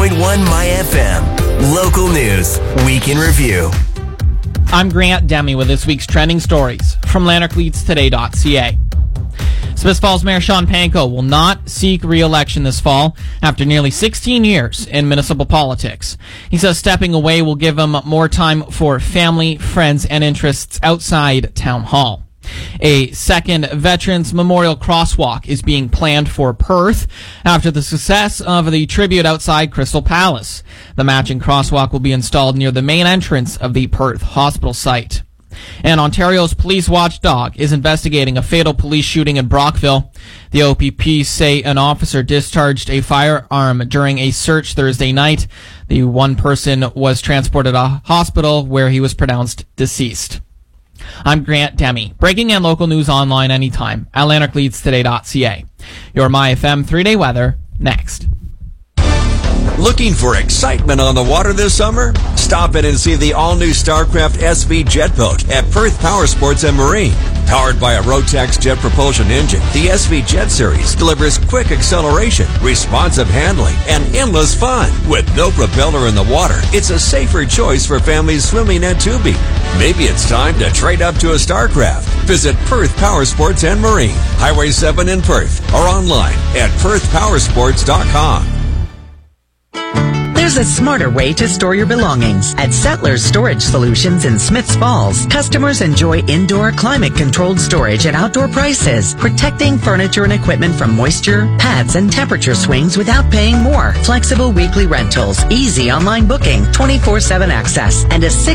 My FM. Local news, week in review. I'm Grant Demi with this week's trending stories from LanarkLeadsToday.ca. Smith Falls Mayor Sean Panko will not seek re-election this fall after nearly 16 years in municipal politics. He says stepping away will give him more time for family, friends, and interests outside Town Hall. A second Veterans Memorial Crosswalk is being planned for Perth after the success of the tribute outside Crystal Palace. The matching crosswalk will be installed near the main entrance of the Perth hospital site. And Ontario's police watchdog is investigating a fatal police shooting in Brockville. The OPP say an officer discharged a firearm during a search Thursday night. The one person was transported to a hospital where he was pronounced deceased. I'm Grant Demi. Breaking and local news online anytime at LanarkLeadsToday.ca. Your My FM 3-day weather next. Looking for excitement on the water this summer? Stop in and see the all-new StarCraft SV jet boat at Perth Power Sports and Marine. Powered by a Rotax jet propulsion engine, the SV Jet Series delivers quick acceleration, responsive handling, and endless fun. With no propeller in the water, it's a safer choice for families swimming and tubing. Maybe it's time to trade up to a StarCraft. Visit Perth Power Sports and Marine, Highway 7 in Perth, or online at perthpowersports.com. There's a smarter way to store your belongings. At Settlers Storage Solutions in Smiths Falls, customers enjoy indoor climate-controlled storage at outdoor prices, protecting furniture and equipment from moisture, pads, and temperature swings without paying more. Flexible weekly rentals, easy online booking, 24/7 access, and a